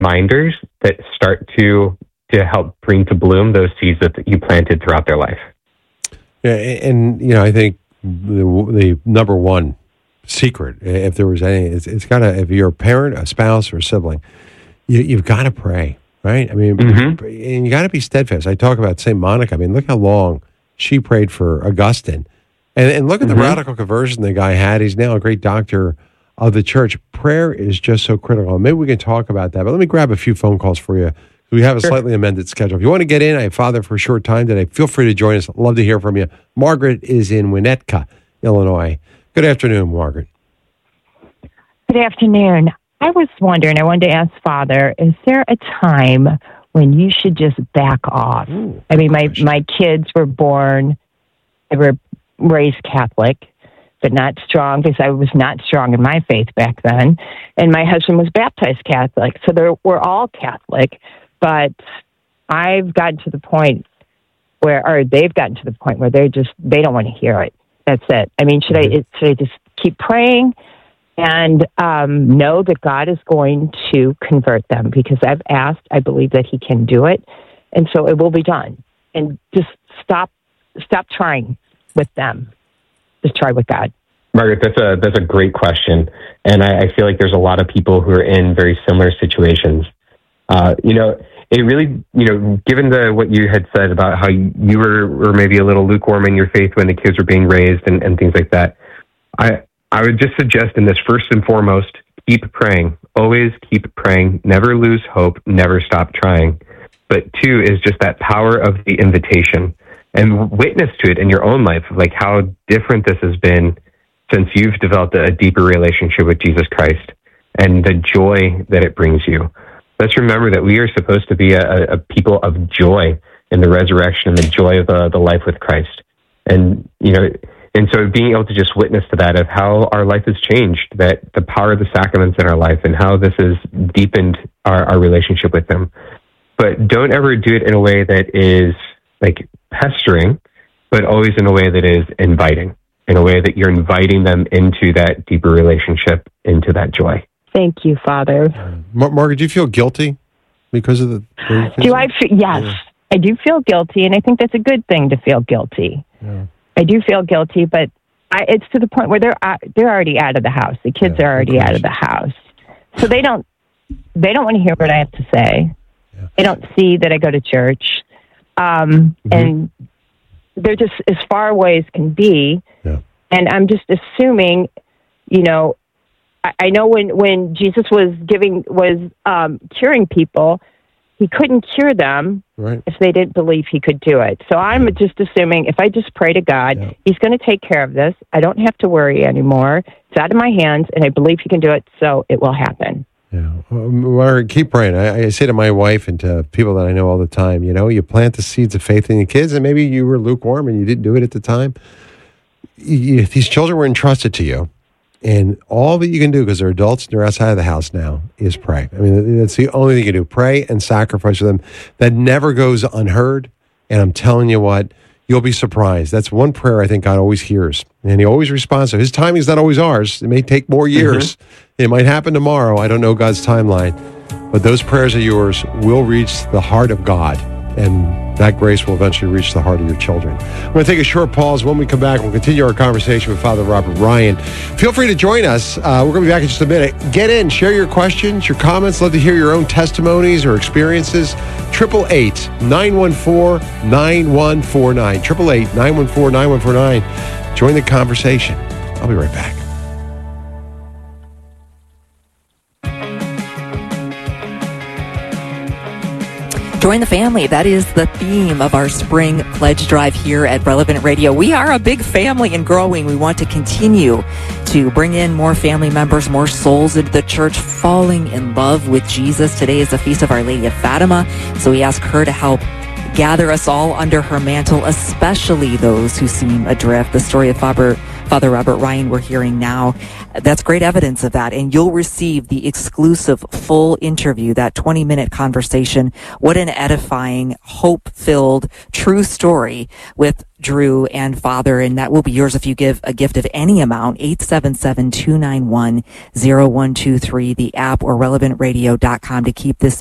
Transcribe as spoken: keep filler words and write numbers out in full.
reminders that start to to help bring to bloom those seeds that you planted throughout their life. Yeah, and, you know, I think the, the number one secret, if there was any, it's, it's got to, if you're a parent, a spouse, or a sibling, you, you've got to pray, right? I mean, mm-hmm. and you got to be steadfast. I talk about Saint Monica. I mean, look how long she prayed for Augustine. And, and look at mm-hmm. the radical conversion the guy had. He's now a great doctor of the church. Prayer is just so critical. Maybe we can talk about that, but let me grab a few phone calls for you. We have a sure. slightly amended schedule. If you want to get in, I have Father for a short time today. Feel free to join us. I'd love to hear from you. Margaret is in Winnetka, Illinois. Good afternoon, Margaret. Good afternoon. I was wondering, I wanted to ask Father, is there a time when you should just back off? Ooh, I mean, my, my kids were born, they were raised Catholic, but not strong, because I was not strong in my faith back then. And my husband was baptized Catholic, so they're, we're all Catholic. But I've gotten to the point where, or they've gotten to the point where they're just, they don't want to hear it. That's it. I mean, should mm-hmm. I, should I just keep praying and um, know that God is going to convert them? Because I've asked, I believe that He can do it. And so it will be done. And just stop, stop trying with them. Just try with God. Margaret, that's a, that's a great question. And I, I feel like there's a lot of people who are in very similar situations. Uh, you know, it really, you know, given the what you had said about how you were, were maybe a little lukewarm in your faith when the kids were being raised and, and things like that, I I would just suggest in this, first and foremost, keep praying. Always keep praying. Never lose hope. Never stop trying. But two is just that power of the invitation, and witness to it in your own life, like how different this has been since you've developed a deeper relationship with Jesus Christ and the joy that it brings you. Let's remember that we are supposed to be a, a people of joy in the resurrection and the joy of the, the life with Christ. And, you know, and so being able to just witness to that, of how our life has changed, that the power of the sacraments in our life and how this has deepened our, our relationship with them. But don't ever do it in a way that is like pestering, but always in a way that is inviting, in a way that you're inviting them into that deeper relationship, into that joy. Thank you, Father. Mar- Margaret, do you feel guilty because of the... Because do I feel... Yes, yeah. I do feel guilty, and I think that's a good thing to feel guilty. Yeah. I do feel guilty, but I, it's to the point where they're uh, they're already out of the house. The kids yeah, are already out of the house, so they don't they don't want to hear what I have to say. Yeah. They don't see that I go to church, um, mm-hmm. and they're just as far away as can be. Yeah. And I'm just assuming, you know. I know when, when Jesus was giving was um, curing people, He couldn't cure them right. if they didn't believe He could do it. So I'm yeah. just assuming if I just pray to God, yeah. He's going to take care of this. I don't have to worry anymore. It's out of my hands, and I believe He can do it, so it will happen. Yeah, well, keep praying. I, I say to my wife and to people that I know all the time, you know, you plant the seeds of faith in your kids, and maybe you were lukewarm and you didn't do it at the time. You, these children were entrusted to you. And all that you can do, because they're adults and they're outside of the house now, is pray. I mean, that's the only thing you can do. Pray and sacrifice for them. That never goes unheard. And I'm telling you what, you'll be surprised. That's one prayer I think God always hears. And He always responds. So His timing is not always ours. It may take more years. Mm-hmm. It might happen tomorrow. I don't know God's timeline. But those prayers of yours will reach the heart of God. And that grace will eventually reach the heart of your children. I'm going to take a short pause. When we come back, we'll continue our conversation with Father Robert Ryan. Feel free to join us. Uh, we're going to be back in just a minute. Get in, share your questions, your comments. Love to hear your own testimonies or experiences. eight eight eight, nine one four, nine one four nine. eight eight eight, nine one four, nine one four nine. Join the conversation. I'll be right back. Join the family. That is the theme of our spring pledge drive here at Relevant Radio. We are a big family and growing. We want to continue to bring in more family members, more souls into the church, falling in love with Jesus. Today is the Feast of Our Lady of Fatima, so we ask her to help gather us all under her mantle, especially those who seem adrift. The story of Father Father Robert Ryan we're hearing now. That's great evidence of that. And you'll receive the exclusive full interview, that twenty minute conversation. What an edifying, hope-filled, true story with Drew and Father. And that will be yours if you give a gift of any amount. eight seven seven, two nine one, zero one two three, the app, or relevant radio dot com to keep this